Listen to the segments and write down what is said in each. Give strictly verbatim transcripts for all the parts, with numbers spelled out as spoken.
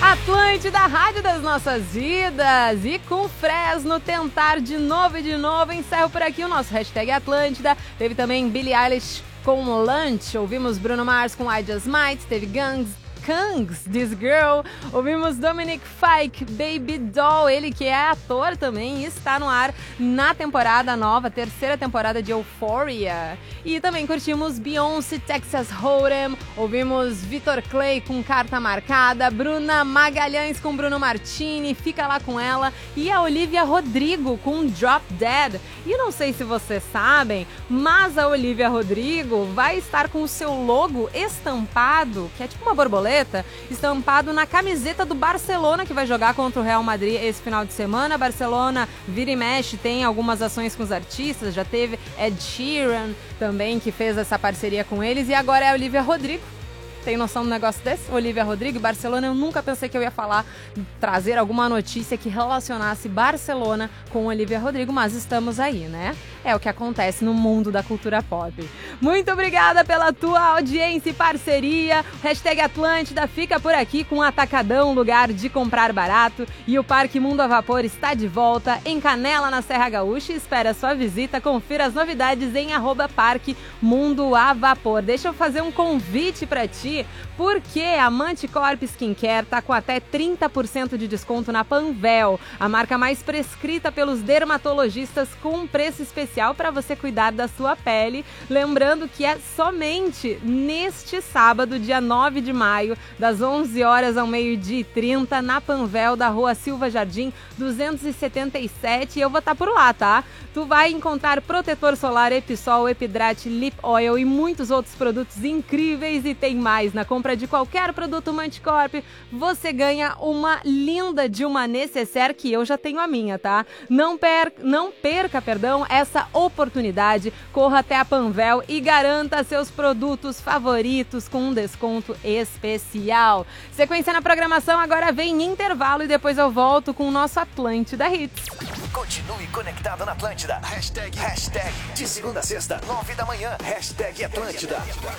Atlântida, rádio das nossas vidas. E com Fresno tentar de novo e de novo. Encerro por aqui o nosso hashtag Atlântida. Teve também Billie Eilish com Lunch. Ouvimos Bruno Mars com I Just Might. Teve Guns Kangs, This Girl. Ouvimos Dominic Fike, Baby Doll, ele que é ator também e está no ar na temporada nova, terceira temporada de Euphoria. E também curtimos Beyoncé, Texas Hold'em, ouvimos Vitor Clay com Carta Marcada, Bruna Magalhães com Bruno Martini, Fica Lá Com Ela, e a Olivia Rodrigo com Drop Dead. E não sei se vocês sabem, mas a Olivia Rodrigo vai estar com o seu logo estampado, que é tipo uma borboleta, estampado na camiseta do Barcelona, que vai jogar contra o Real Madrid esse final de semana. Barcelona vira e mexe, tem algumas ações com os artistas, já teve Ed Sheeran também, que fez essa parceria com eles, e agora é a Olivia Rodrigo. Tem noção do negócio desse? Olivia Rodrigo, Barcelona, eu nunca pensei que eu ia falar, trazer alguma notícia que relacionasse Barcelona com Olivia Rodrigo, mas estamos aí, né? É o que acontece no mundo da cultura pop. Muito obrigada pela tua audiência e parceria. O hashtag Atlântida fica por aqui com o Atacadão, lugar de comprar barato. E o Parque Mundo a Vapor está de volta em Canela, na Serra Gaúcha. Espera a sua visita. Confira as novidades em arroba Parque Mundo a Vapor. Deixa eu fazer um convite para ti, porque a Manticorp Skincare tá com até trinta por cento de desconto na Panvel, a marca mais prescrita pelos dermatologistas, com um preço especial para você cuidar da sua pele. Lembrando que é somente neste sábado, dia nove de maio, das onze horas ao meio-dia e trinta, na Panvel, da Rua Silva Jardim, duzentos e setenta e sete. E eu vou estar por lá, tá? Tu vai encontrar protetor solar Episol, Epidrate, Lip Oil e muitos outros produtos incríveis. E tem mais, na compra de qualquer produto Manticorp, você ganha uma linda de uma necessaire, que eu já tenho a minha, tá? Não, per... Não perca, perdão, essa oportunidade. Corra até a Panvel e garanta seus produtos favoritos com um desconto especial. Sequência na programação, agora vem intervalo e depois eu volto com o nosso Atlântida Hits. Continue conectado na Atlântida. Hashtag, hashtag, de segunda a sexta, nove da manhã. Hashtag Atlântida.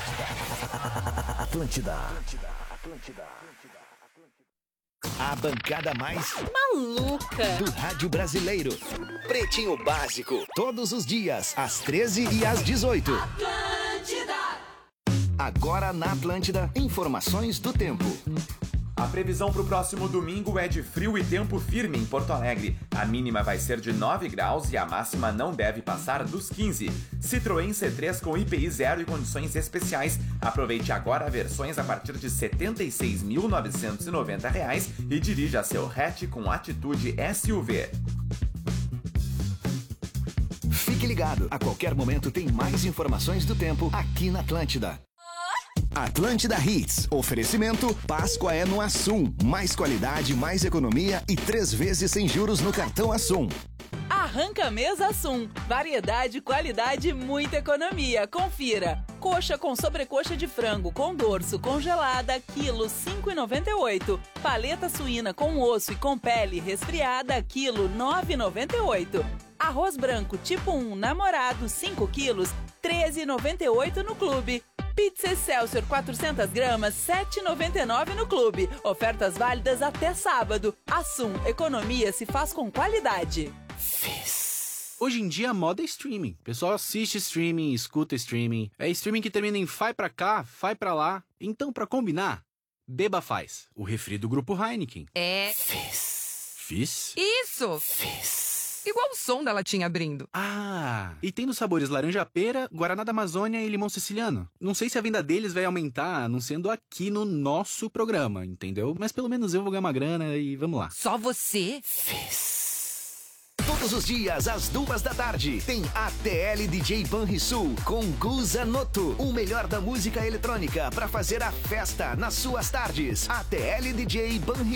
Atlântida. Atlântida. A bancada mais maluca do rádio brasileiro. Pretinho Básico. Todos os dias, às treze e às dezoito. Atlântida. Agora na Atlântida, informações do tempo. A previsão para o próximo domingo é de frio e tempo firme em Porto Alegre. A mínima vai ser de nove graus e a máxima não deve passar dos quinze. Citroën C três com I P I zero e condições especiais. Aproveite agora versões a partir de setenta e seis mil novecentos e noventa reais e dirija seu hatch com atitude S U V. Fique ligado, a qualquer momento tem mais informações do tempo aqui na Atlântida. Atlântida Hits. Oferecimento Páscoa é no Assum. Mais qualidade, mais economia e três vezes sem juros no cartão Assum. Arranca Mesa Assum. Variedade, qualidade e muita economia. Confira. Coxa com sobrecoxa de frango com dorso congelada, quilo cinco reais e noventa e oito centavos. Paleta suína com osso e com pele resfriada, quilo nove reais e noventa e oito centavos. Arroz branco tipo um namorado, cinco quilos, treze reais e noventa e oito centavos no Clube. Pizza Excelsior quatrocentas gramas, sete reais e noventa e nove centavos no Clube. Ofertas válidas até sábado. Assum, economia se faz com qualidade. Fizz. Hoje em dia a moda é streaming. O pessoal assiste streaming, escuta streaming. É streaming que termina em vai pra cá, vai pra lá. Então, pra combinar, Beba Faz, o refri do grupo Heineken. É... Fizz. Fizz? Isso! Fizz. Igual o som da latinha abrindo. Ah, e tem nos sabores laranja-pera, guaraná da Amazônia e limão siciliano. Não sei se a venda deles vai aumentar anunciando aqui no nosso programa, entendeu? Mas pelo menos eu vou ganhar uma grana e vamos lá. Só você? Fizz. Todos os dias, às duas da tarde, tem A T L D J Banrisul com Guza Noto. O melhor da música eletrônica para fazer a festa nas suas tardes. A T L D J Banrisul.